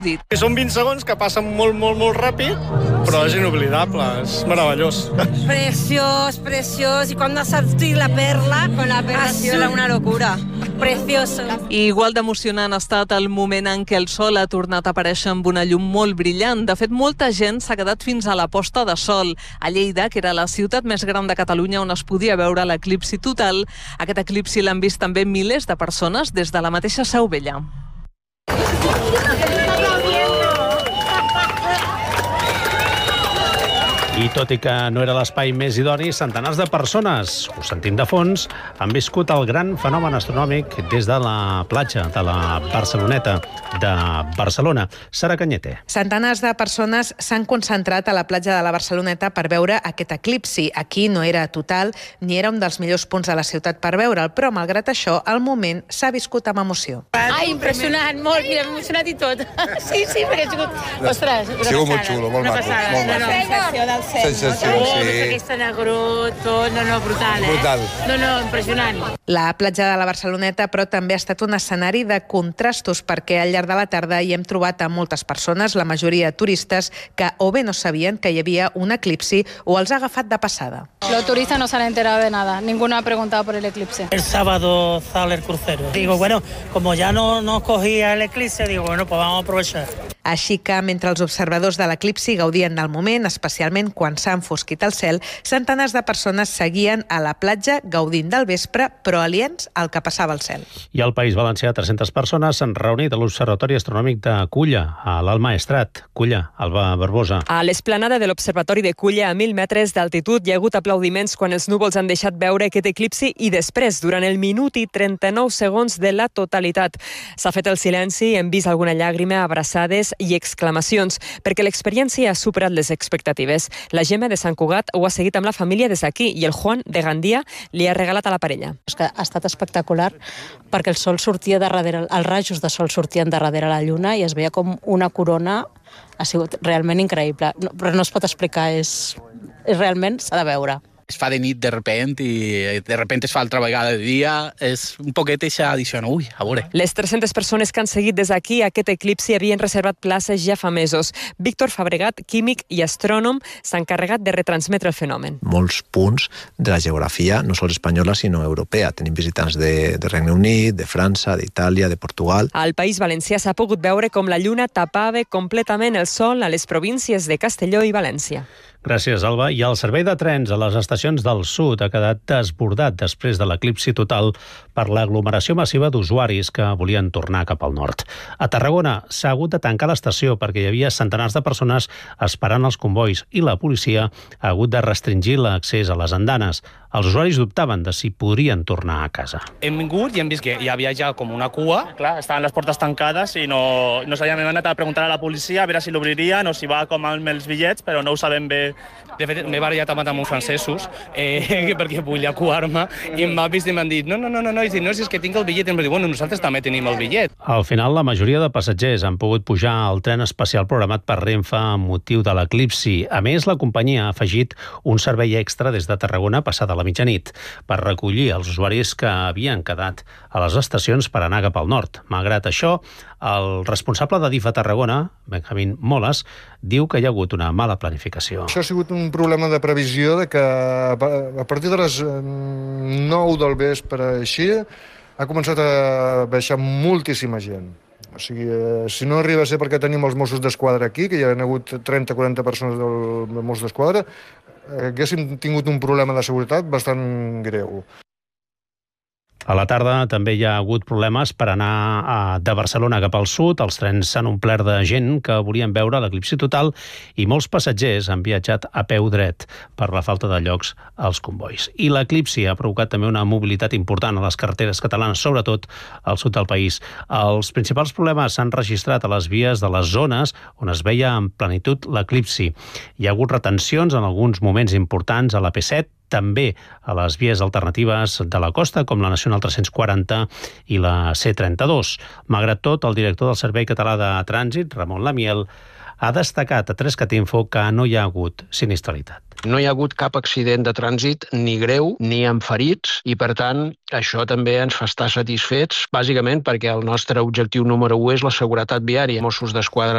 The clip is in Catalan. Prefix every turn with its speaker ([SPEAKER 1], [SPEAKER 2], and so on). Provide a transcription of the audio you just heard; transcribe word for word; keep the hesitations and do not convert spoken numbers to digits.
[SPEAKER 1] Són vint segons que passen molt, molt, molt ràpid, però és inoblidable, és meravellós.
[SPEAKER 2] Preciós, preciós, y cuando ha sortit la perla,
[SPEAKER 3] con la perla ha sido una locura.
[SPEAKER 2] Precioso.
[SPEAKER 4] I igual d'emocionant ha estat el moment en què el sol ha tornat a aparèixer amb una llum molt brillant. De fet, molta gent s'ha quedat fins a la posta de sol. A Lleida, que era la ciutat més gran de Catalunya on es podia veure l'eclipsi total, aquest eclipsi l'han vist també milers de persones des de la mateixa Seu Vella.
[SPEAKER 5] I tot i que no era l'espai més idoni, centenars de persones, ho sentim de fons, han viscut el gran fenomen astronòmic des de la platja de la Barceloneta de Barcelona. Sara Cañete.
[SPEAKER 6] Centenars de persones s'han concentrat a la platja de la Barceloneta per veure aquest eclipsi. Aquí no era total ni era un dels millors punts de la ciutat per veure'l, però malgrat això, el moment s'ha viscut amb emoció.
[SPEAKER 3] Ah, impressionant, molt, mira, m'he emocionat i tot. Sí, sí, perquè ha sigut... Ostres, una passada.
[SPEAKER 7] Sigo molt xulo, molt
[SPEAKER 3] una
[SPEAKER 7] maco.
[SPEAKER 3] Passada.
[SPEAKER 7] Molt
[SPEAKER 3] no, no, sensació del cel.
[SPEAKER 7] Sensació,
[SPEAKER 3] no?
[SPEAKER 7] sí.
[SPEAKER 3] Tota aquesta negror, tot, no, no, brutal, eh?
[SPEAKER 7] Brutal.
[SPEAKER 3] No, no, impressionant.
[SPEAKER 6] La platja de la Barceloneta, però, també ha estat un escenari de contrastos perquè al llarg de la tarda hi hem trobat a moltes persones, la majoria turistes, que o bé no sabien que hi havia un eclipsi o els ha agafat de passada.
[SPEAKER 8] Los turistas no se han enterado de nada, ninguno ha preguntado por el eclipse.
[SPEAKER 9] El sábado sale el crucero. Digo, bueno, como ya no nos cogía el eclipse, digo, bueno, pues vamos a aprovechar.
[SPEAKER 6] Així que, mentre els observadors de l'eclipsi gaudien del moment, especialment quan s'ha enfosquit el cel, centenars de persones seguien a la platja gaudint del vespre, però aliens al que passava al cel.
[SPEAKER 5] I al País Valencià, tres-centes persones s'han reunit a l'Observatori Astronòmic de Culla, a l'Alt Maestrat. Culla, Alba Barbosa.
[SPEAKER 10] A l'esplanada de l'Observatori de Culla, a mil metres d'altitud, hi ha hagut aplaudiments quan els núvols han deixat veure aquest eclipsi i després, durant el minut i trenta-nou segons de la totalitat. S'ha fet el silenci, hem vist alguna llàgrima, abraçades i exclamacions, perquè l'experiència ha superat les expectatives. La Gemma de Sant Cugat ho ha seguit amb la família des d'aquí i el Juan de Gandia li ha regalat a la parella.
[SPEAKER 11] És que ha estat espectacular perquè el sol sortia de darrere, els rajos de sol sortien de darrere la lluna i es veia com una corona. Ha sigut realment increïble, no, però no es pot explicar, és, és realment s'ha de veure.
[SPEAKER 12] Es fa de nit de repent i de repent es fa altra vegada de dia. És un poquet eixa edició, ui, a veure.
[SPEAKER 10] Les tres-centes persones que han seguit des d'aquí aquest eclipsi havien reservat places ja fa mesos. Víctor Fabregat, químic i astrònom, s'ha encarregat de retransmetre el fenomen.
[SPEAKER 13] Molts punts de la geografia, no sols espanyola, sinó europea. Tenim visitants de, de Regne Unit, de França, d'Itàlia, de Portugal.
[SPEAKER 10] Al País Valencià s'ha pogut veure com la lluna tapava completament el sol a les províncies de Castelló i València.
[SPEAKER 5] Gràcies, Alba. I el servei de trens a les estacions del sud ha quedat desbordat després de l'eclipsi total per l'aglomeració massiva d'usuaris que volien tornar cap al nord. A Tarragona s'ha hagut de tancar l'estació perquè hi havia centenars de persones esperant els convois i la policia ha hagut de restringir l'accés a les andanes. Els usuaris dubtaven de si podrien tornar a casa.
[SPEAKER 1] Hem vingut i hem vist que hi havia ja com una cua. Clar, estaven les portes tancades i no, no sabíem, hem anat a preguntar a la policia a veure si l'obririen o si va com amb els bitllets, però no ho sabem bé. De fet, m'he barallat amb uns francesos eh, perquè volia coar-me i em va vist i m'han dit no, no, no, no, no, i no, si és que tinc el bitllet. I em va dir, bueno, nosaltres també tenim el bitllet.
[SPEAKER 5] Al final, la majoria de passatgers han pogut pujar al tren especial programat per Renfe amb motiu de l'eclipsi. A més, la companyia ha afegit un servei extra des de Tarragona passada la mitjanit per recollir els usuaris que havien quedat a les estacions per anar cap al nord. Malgrat això, el responsable de d'Adif a Tarragona, Benjamín Moles, diu que hi ha hagut una mala planificació.
[SPEAKER 7] Això ha sigut un problema de previsió de que a partir de les nou del vespre així ha començat a baixar moltíssima gent. O sigui, si no arriba a ser perquè tenim els Mossos d'Esquadra aquí, que hi ha hagut trenta o quaranta persones del Mossos d'Esquadra, haguéssim tingut un problema de seguretat bastant greu.
[SPEAKER 5] A la tarda també hi ha hagut problemes per anar a, de Barcelona cap al sud. Els trens s'han omplert de gent que volien veure l'eclipsi total i molts passatgers han viatjat a peu dret per la falta de llocs als convois. I l'eclipsi ha provocat també una mobilitat important a les carreteres catalanes, sobretot al sud del país. Els principals problemes s'han registrat a les vies de les zones on es veia en plenitud l'eclipsi. Hi ha hagut retencions en alguns moments importants a la P set, també a les vies alternatives de la costa, com la Nacional tres-cents quaranta i la C trenta-dos. Malgrat tot, el director del Servei Català de Trànsit, Ramon Lamiel, ha destacat a tres cat info que no hi ha hagut sinistralitat.
[SPEAKER 14] No hi ha hagut cap accident de trànsit ni greu ni amb ferits i, per tant, això també ens fa estar satisfets, bàsicament perquè el nostre objectiu número u és la seguretat viària. Mossos d'Esquadra